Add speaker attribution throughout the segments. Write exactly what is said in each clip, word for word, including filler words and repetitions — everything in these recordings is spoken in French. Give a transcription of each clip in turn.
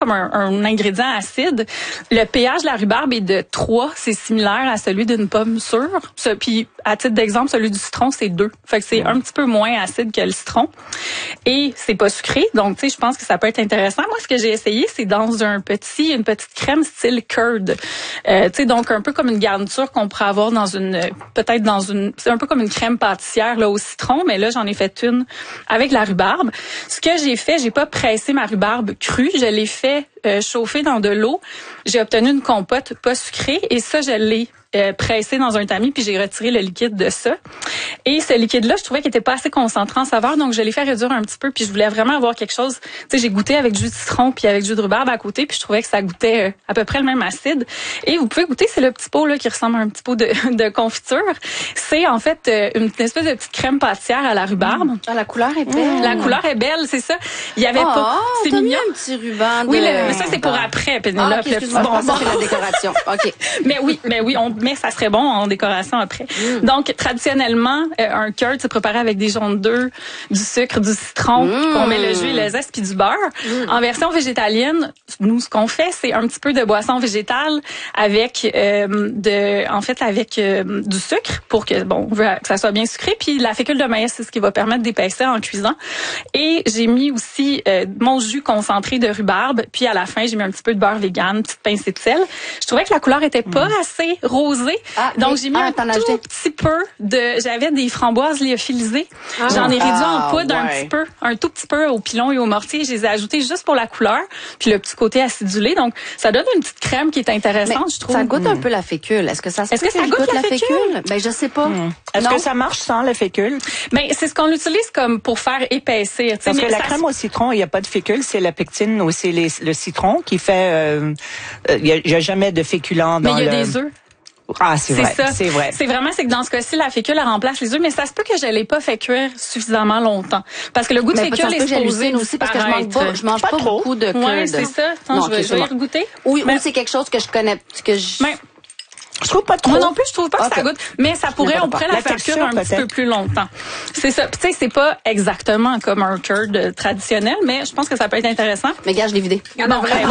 Speaker 1: comme un, un ingrédient acide. Le pH de la rhubarbe est de trois, c'est similaire à celui d'une pomme sûre. Ce, puis à titre d'exemple, celui du citron, c'est deux. Fait que c'est un petit peu moins acide que le citron. Et c'est pas sucré, donc tu sais, je pense que ça peut être intéressant. Moi, ce que j'ai essayé, c'est dans un petit, une petite crème style curd. Euh, tu sais, donc un peu comme une garniture qu'on pourrait avoir dans une, peut-être dans une, c'est un peu comme une crème pâtissière là au citron, mais là j'en ai fait une avec la rhubarbe. Ce que j'ai fait, j'ai pas pressé ma rhubarbe crue, je l'ai fait Euh, chauffer dans de l'eau. J'ai obtenu une compote pas sucrée et ça, je l'ai euh, pressé dans un tamis puis j'ai retiré le liquide de ça. Et ce liquide-là, je trouvais qu'il était pas assez concentré en saveur, donc je l'ai fait réduire un petit peu puis je voulais vraiment avoir quelque chose. Tu sais, j'ai goûté avec du jus de citron puis avec du jus de rhubarbe à côté puis je trouvais que ça goûtait euh, à peu près le même acide. Et vous pouvez goûter, c'est le petit pot là qui ressemble à un petit pot de, de confiture. C'est en fait euh, une, une espèce de petite crème pâtissière à la rhubarbe.
Speaker 2: Mmh. Ah, la couleur est belle.
Speaker 1: Mmh. La couleur est belle, c'est ça. Il y avait
Speaker 2: oh,
Speaker 1: pas.
Speaker 2: C'est mignon. Un petit ruban. De...
Speaker 1: Oui, le, mais ça c'est pour après, Pénélope.
Speaker 2: Ah, okay, excuse-moi, bon, bon. C'est la décoration. Ok.
Speaker 1: Mais oui, mais oui, on, mais ça serait bon en décoration après. Mm. Donc traditionnellement, euh, un curd c'est préparé avec des jaunes d'œufs, du sucre, du citron, mm. qu'on met le jus, le zeste puis du beurre. Mm. En version végétalienne, nous ce qu'on fait, c'est un petit peu de boisson végétale avec euh, de, en fait avec euh, du sucre pour que bon, on veut que ça soit bien sucré. Puis la fécule de maïs, c'est ce qui va permettre d'épaissir en cuisant. Et j'ai mis aussi euh, mon jus concentré de rhubarbe. Puis à la fin, j'ai mis un petit peu de beurre vegan, une petite pincée de sel. Je trouvais que la couleur était pas mm. assez rosée. Ah, donc j'ai mis ah, un tout acheté. petit peu de, j'avais des framboises lyophilisées. Ah, J'en ai réduit ah, en poudre ouais. un petit peu, un tout petit peu au pilon et au mortier. Je les ai ajoutées juste pour la couleur, puis le petit côté acidulé. Donc ça donne une petite crème qui est intéressante,
Speaker 2: mais
Speaker 1: je trouve.
Speaker 2: Ça goûte mm. un peu la fécule. Est-ce que ça se
Speaker 1: Est-ce que ça goûte, goûte la, la fécule? fécule?
Speaker 2: Ben je sais pas. Mm.
Speaker 3: Est-ce non. que ça marche sans la fécule?
Speaker 1: Ben c'est ce qu'on utilise comme pour faire épaissir.
Speaker 3: Parce
Speaker 1: mais
Speaker 3: que la
Speaker 1: ça...
Speaker 3: crème au citron, il y a pas de fécule, c'est la pectine ou c'est les, le citron qui fait. Euh, il y a, y a jamais de féculent dans le.
Speaker 1: Mais il y a le... des œufs.
Speaker 3: Ah, c'est vrai.
Speaker 1: Ça.
Speaker 3: C'est vrai.
Speaker 1: C'est vraiment, c'est que dans ce cas-ci, la fécule, elle remplace les œufs, mais ça se peut que je l'ai pas fait cuire suffisamment longtemps. Parce que le goût de
Speaker 2: mais
Speaker 1: fécule est supposé
Speaker 2: aussi parce que je mange pas, je mange pas, pas beaucoup de curd.
Speaker 1: Ouais, c'est ça. Attends, non, je vais, je vais y regoûter.
Speaker 2: Oui, mais c'est quelque chose que je connais, que je...
Speaker 1: Mais,
Speaker 3: je trouve pas trop.
Speaker 1: Moi non plus, je trouve pas
Speaker 2: okay.
Speaker 1: que ça goûte. Mais ça pourrait, on pourrait la, la faire cuire un petit peu plus longtemps. C'est ça. Puis tu sais, c'est pas exactement comme un curd traditionnel, mais je pense que ça peut être intéressant.
Speaker 2: Mais gars, je l'ai vidé.
Speaker 1: Ah non, ben,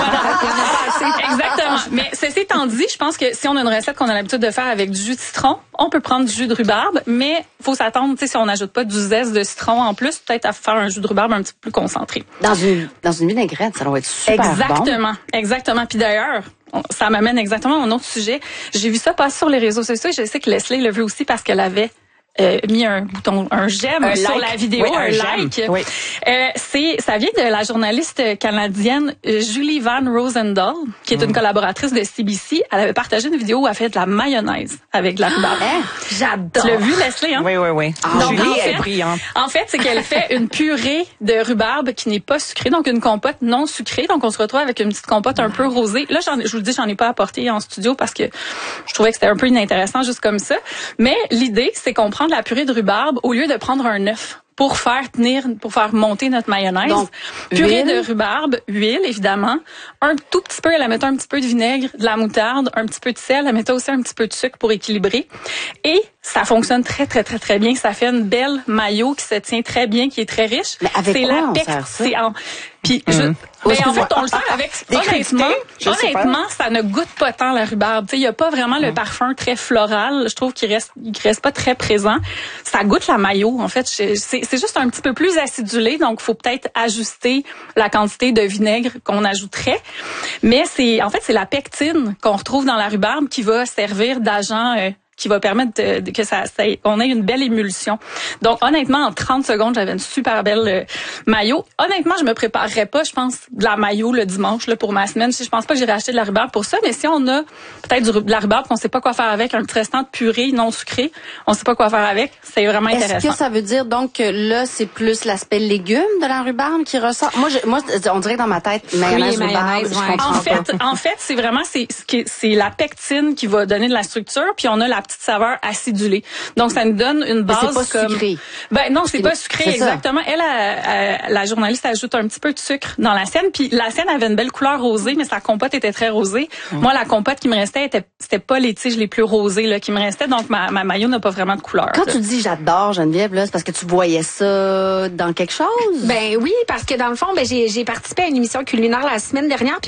Speaker 1: voilà. Exactement. Mais ceci étant dit, je pense que si on a une recette qu'on a l'habitude de faire avec du jus de citron, on peut prendre du jus de rhubarbe, mais faut s'attendre, tu sais, si on n'ajoute pas du zeste de citron en plus, peut-être à faire un jus de rhubarbe un petit peu plus concentré.
Speaker 2: Dans une, dans une vinaigrette, ça doit être super
Speaker 1: exactement,
Speaker 2: bon.
Speaker 1: Exactement. Exactement. Puis d'ailleurs, ça m'amène exactement à un autre sujet. J'ai vu ça passer sur les réseaux sociaux. Je sais que Leslie l'a vu aussi parce qu'elle avait euh, mis un bouton, un j'aime
Speaker 3: un
Speaker 1: sur
Speaker 3: like.
Speaker 1: la vidéo,
Speaker 3: oui, un,
Speaker 1: un
Speaker 3: j'aime.
Speaker 1: like.
Speaker 3: Oui.
Speaker 1: Euh, c'est, ça vient de la journaliste canadienne Julie Van Rosendahl, qui est mm. une collaboratrice de C B C. Elle avait partagé une vidéo où elle fait de la mayonnaise avec de la rhubarbe.
Speaker 2: Ah, j'adore.
Speaker 1: Tu l'as vu, Leslie, hein?
Speaker 3: Oui, oui, oui.
Speaker 1: Ah, donc,
Speaker 3: Julie
Speaker 1: en fait,
Speaker 3: est brillante.
Speaker 1: En fait, c'est qu'elle fait une purée de rhubarbe qui n'est pas sucrée, donc une compote non sucrée. Donc, on se retrouve avec une petite compote un peu rosée. Là, j'en, je vous le dis, j'en ai pas apporté en studio parce que je trouvais que c'était un peu inintéressant juste comme ça. Mais l'idée, c'est qu'on prend de la purée de rhubarbe au lieu de prendre un œuf pour faire tenir, pour faire monter notre mayonnaise. Donc, purée de rhubarbe, huile, évidemment. Un tout petit peu, elle mettait un petit peu de vinaigre, de la moutarde, un petit peu de sel. Elle mettait aussi un petit peu de sucre pour équilibrer. Et ça fonctionne très, très, très, très bien. Ça fait une belle mayo qui se tient très bien, qui est très riche.
Speaker 2: Mais avec
Speaker 1: c'est
Speaker 2: quoi
Speaker 1: la
Speaker 2: on
Speaker 1: pec,
Speaker 2: sert ça?
Speaker 1: c'est en, puis,
Speaker 3: mmh.
Speaker 1: je,
Speaker 3: ben,
Speaker 1: en fait, on le sert avec, honnêtement, honnêtement, ça ne goûte pas tant la rhubarbe. Tu sais, il y a pas vraiment mmh. le parfum très floral. Je trouve qu'il reste, il reste pas très présent. Ça goûte la mayo, en fait. C'est, c'est juste un petit peu plus acidulé, donc faut peut-être ajuster la quantité de vinaigre qu'on ajouterait. Mais c'est, en fait, c'est la pectine qu'on retrouve dans la rhubarbe qui va servir d'agent, euh, qui va permettre de, de, que ça, ça on ait une belle émulsion. Donc honnêtement, en trente secondes, j'avais une super belle euh, mayo. Honnêtement, je me préparerais pas, je pense, de la mayo le dimanche là pour ma semaine. Je pense pas que j'irai acheter de la rhubarbe pour ça, mais si on a peut-être du, de la rhubarbe qu'on sait pas quoi faire avec, un petit restant de purée non sucrée, on sait pas quoi faire avec, c'est vraiment intéressant.
Speaker 2: Est-ce que ça veut dire donc que là c'est plus l'aspect légume de la rhubarbe qui ressort? Moi, je, moi, on dirait que dans ma tête, mayonnaise, oui, rhubarbe, mayonnaise, ouais. je comprends
Speaker 1: en fait,
Speaker 2: pas.
Speaker 1: En fait, c'est vraiment c'est c'est la pectine qui va donner de la structure, puis on a la petite saveur acidulée. Donc ça nous donne une base
Speaker 2: mais c'est pas
Speaker 1: comme
Speaker 2: sucré.
Speaker 1: Ben non, c'est, c'est pas sucré
Speaker 2: c'est
Speaker 1: exactement. Elle, elle, elle, la journaliste ajoute un petit peu de sucre dans la sienne, puis la sienne avait une belle couleur rosée, mais sa compote était très rosée. Mmh. Moi, la compote qui me restait était c'était pas les tiges les plus rosées là qui me restaient, donc ma ma mayo n'a pas vraiment de couleur.
Speaker 2: Quand
Speaker 1: là.
Speaker 2: tu dis j'adore Geneviève là, c'est parce que tu voyais ça dans quelque chose?
Speaker 4: Ben oui, parce que dans le fond, ben j'ai j'ai participé à une émission culinaire la semaine dernière.